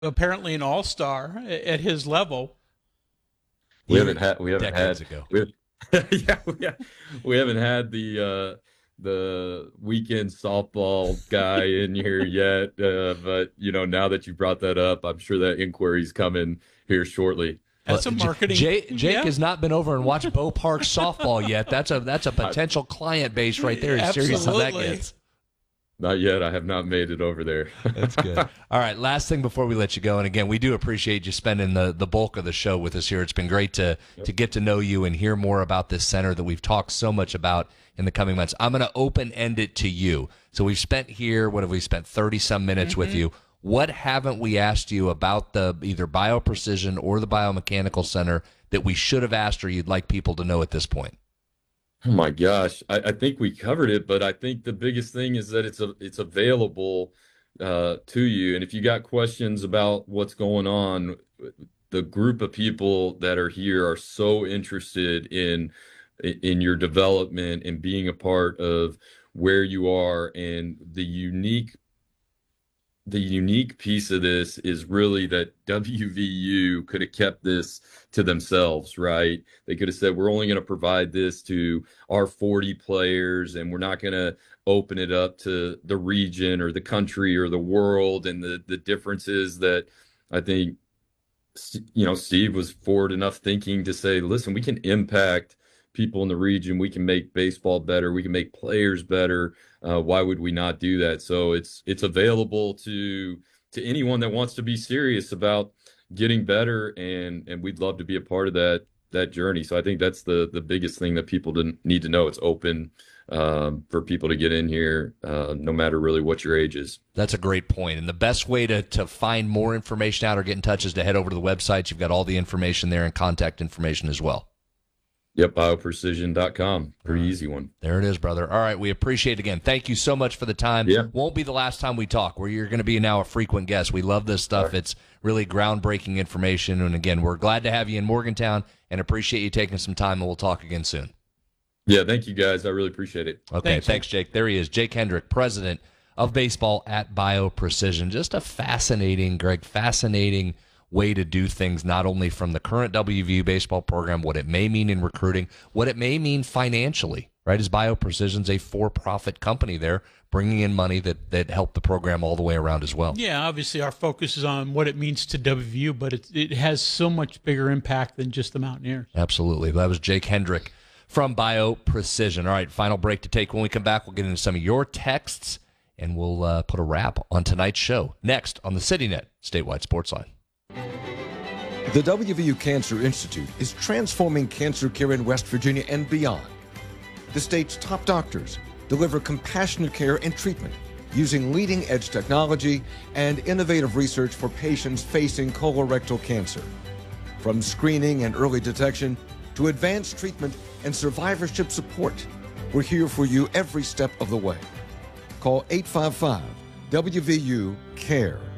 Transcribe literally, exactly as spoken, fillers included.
apparently an all-star at his level. We haven't had we haven't decades had ago. we have, yeah, we, ha- we haven't had the uh the weekend softball guy in here yet. Uh, but you know, now that you brought that up, I'm sure that inquiry's coming here shortly. That's a J- marketing. Jake, Jake yeah. has not been over and watched Bo Park softball yet. That's a that's a potential client base right there. As serious as that Absolutely. gets. Not yet. I have not made it over there. That's good. All right, last thing before we let you go, and again, we do appreciate you spending the, the bulk of the show with us here. It's been great to Yep. to get to know you and hear more about this center that we've talked so much about in the coming months. I'm going to open end it to you. So we've spent here, what have we spent, thirty some minutes with you. What haven't we asked you about the either BioPrecision or the Biomechanical Center that we should have asked or you'd like people to know at this point? Oh my gosh, I, I think we covered it, but I think the biggest thing is that it's a it's available uh, to you. And if you got questions about what's going on, the group of people that are here are so interested in in your development and being a part of where you are. And the unique the unique piece of this is really that W V U could have kept this to themselves, right? They could have said, we're only going to provide this to our forty players, and we're not going to open it up to the region or the country or the world. And the, the difference is that I think, you know, Steve was forward enough thinking to say, listen, we can impact people in the region. We can make baseball better. We can make players better. Uh, why would we not do that? So it's it's available to to anyone that wants to be serious about getting better, and and we'd love to be a part of that that journey. So I think that's the the biggest thing that people didn't need to know. It's open um, for people to get in here, uh, no matter really what your age is. That's a great point. And the best way to, to find more information out or get in touch is to head over to the website. You've got all the information there and contact information as well. Yep, bioprecision dot com. Pretty easy one. There it is, brother. All right, we appreciate it again. Thank you so much for the time. Yeah. Won't be the last time we talk. Where you're going to be now a frequent guest. We love this stuff. Right. It's really groundbreaking information. And again, we're glad to have you in Morgantown and appreciate you taking some time, and we'll talk again soon. Yeah, thank you guys. I really appreciate it. Okay, Thanks, thanks, Jake. There he is, Jake Hendrick, president of baseball at BioPrecision. Just a fascinating, Greg, fascinating way to do things, not only from the current W V U baseball program, what it may mean in recruiting, what it may mean financially, right? As BioPrecision's a for-profit company there, bringing in money that, that helped the program all the way around as well. Yeah, obviously our focus is on what it means to W V U, but it, it has so much bigger impact than just the Mountaineers. Absolutely. That was Jake Hendrick from BioPrecision. All right, final break to take. When we come back, we'll get into some of your texts, and we'll uh, put a wrap on tonight's show. Next on the CityNet Statewide Sportsline. The W V U Cancer Institute is transforming cancer care in West Virginia and beyond. The state's top doctors deliver compassionate care and treatment using leading-edge technology and innovative research for patients facing colorectal cancer. From screening and early detection to advanced treatment and survivorship support, we're here for you every step of the way. Call eight five five W V U CARE.